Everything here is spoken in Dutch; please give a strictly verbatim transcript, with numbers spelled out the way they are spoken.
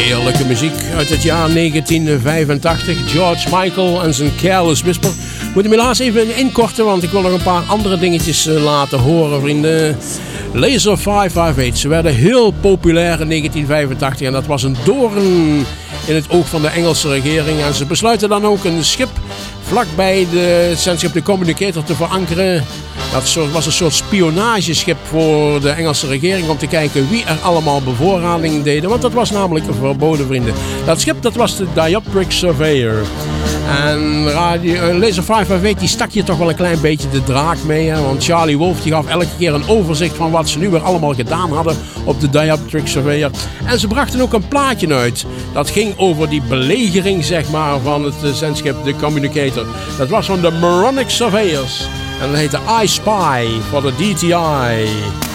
Heerlijke muziek uit het jaar negentien vijfentachtig. George Michael en zijn Careless Whisper. Moet hem helaas even inkorten, want ik wil nog een paar andere dingetjes laten horen, vrienden. Laser vijfhonderdachtenvijftig. Ze werden heel populair in negentien vijfentachtig en dat was een doorn in het oog van de Engelse regering. En ze besluiten dan ook een schip vlakbij de zendschip de Communicator te verankeren. Dat was een soort spionageschip voor de Engelse regering om te kijken wie er allemaal bevoorrading deden. Want dat was namelijk verboden, vrienden. Dat schip, dat was de Dioptric Surveyor. En radio, Laser vijfhonderdachtenvijftig die stak je toch wel een klein beetje de draak mee. Hè? Want Charlie Wolf die gaf elke keer een overzicht van wat ze nu weer allemaal gedaan hadden op de Dioptric Surveyor. En ze brachten ook een plaatje uit. Dat ging over die belegering, zeg maar, van het zendschip de Communicator. Dat was van de Moronic Surveyors. En dat heette I Spy voor de D T I.